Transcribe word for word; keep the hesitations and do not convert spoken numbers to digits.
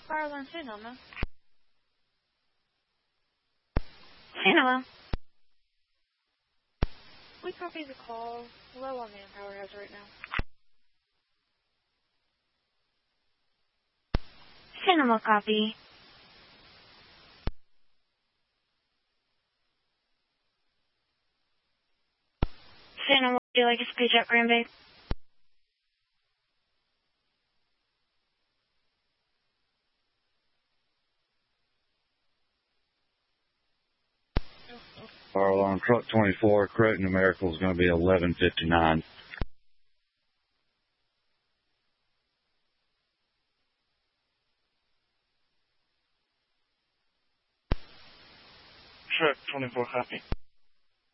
Fire alarm Sonoma. Sonoma. We copy the call. Low on manpower as right now. Sonoma copy. Sonoma, would you like a speech at Grand Bay? Fire alarm truck twenty-four, correct numerical is going to be eleven fifty-nine. Truck twenty-four, copy.